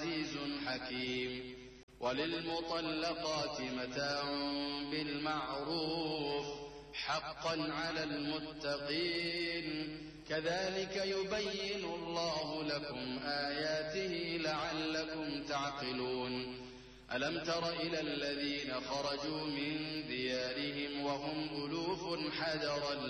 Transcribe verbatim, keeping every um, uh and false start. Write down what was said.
عزيز حكيم. وللمطلقات متاع بالمعروف حقا على المتقين كذلك يبين الله لكم آياته لعلكم تعقلون. ألم تر إلى الذين خرجوا من ديارهم وهم ألوف حذر